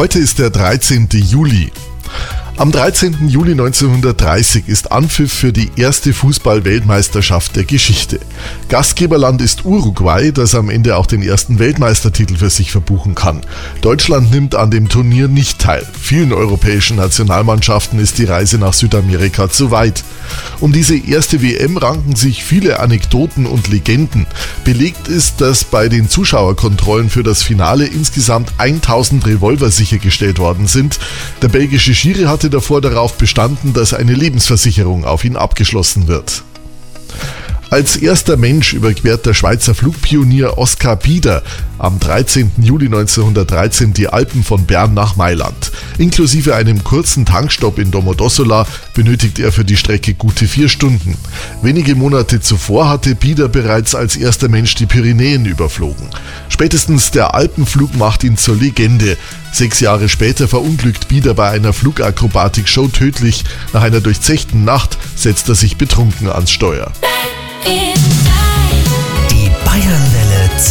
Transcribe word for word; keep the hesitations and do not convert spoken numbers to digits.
Heute ist der dreizehnte Juli. Am dreizehnten Juli neunzehnhundertdreißig ist Anpfiff für die erste Fußball-Weltmeisterschaft der Geschichte. Gastgeberland ist Uruguay, das am Ende auch den ersten Weltmeistertitel für sich verbuchen kann. Deutschland nimmt an dem Turnier nicht teil. Vielen europäischen Nationalmannschaften ist die Reise nach Südamerika zu weit. Um diese erste W M ranken sich viele Anekdoten und Legenden. Belegt ist, dass bei den Zuschauerkontrollen für das Finale insgesamt tausend Revolver sichergestellt worden sind. Der belgische Schiri hatte davor darauf bestanden, dass eine Lebensversicherung auf ihn abgeschlossen wird. Als erster Mensch überquert der Schweizer Flugpionier Oskar Bieder am dreizehnten Juli neunzehnhundertdreizehn die Alpen von Bern nach Mailand. Inklusive einem kurzen Tankstopp in Domodossola benötigt er für die Strecke gute vier Stunden. Wenige Monate zuvor hatte Bieder bereits als erster Mensch die Pyrenäen überflogen. Spätestens der Alpenflug macht ihn zur Legende. Sechs Jahre später verunglückt Bieder bei einer Flugakrobatik-Show tödlich. Nach einer durchzechten Nacht setzt er sich betrunken ans Steuer. In